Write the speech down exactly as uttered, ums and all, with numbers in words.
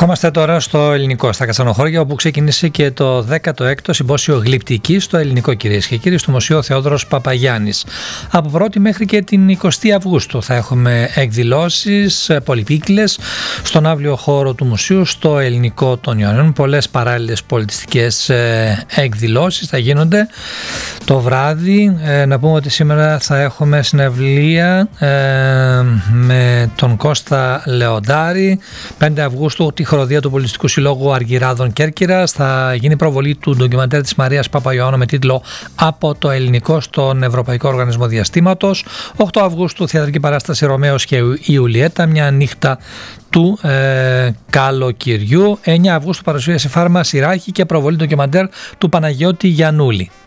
Ερχόμαστε τώρα στο ελληνικό, στα Κασανοχώρια, όπου ξεκίνησε και το δέκατο έκτο Συμπόσιο Γλυπτική στο ελληνικό, κυρίες και κύριοι, στο Μουσείο Θεόδωρος Παπαγιάννης. Από πρώτη μέχρι και την εικοστή Αυγούστου θα έχουμε εκδηλώσεις πολυπίκλες στον αύλιο χώρο του Μουσείου, στο ελληνικό των Ιωνίων. Πολλές παράλληλες πολιτιστικές εκδηλώσεις θα γίνονται το βράδυ. Να πούμε ότι σήμερα θα έχουμε συναυλία με τον Κώστα Λεοντάρη. πέντε Αυγούστου τη χοροδία του Πολιτιστικού Συλλόγου Αργυράδων Κέρκυρας. Θα γίνει προβολή του ντοκιμαντέρ της Μαρίας Παπαϊωάννου με τίτλο «Από το ελληνικό στον Ευρωπαϊκό Οργανισμό Διαστήματος». οκτώ Αυγούστου θεατρική παράσταση «Ρωμαίος και Ιουλιέτα», μια νύχτα του ε, καλοκαιριού. εννέα Αυγούστου παρουσίαση Φάρμα Σιράχη και προβολή ντοκιμαντέρ του Παναγιώτη Γιαννούλη.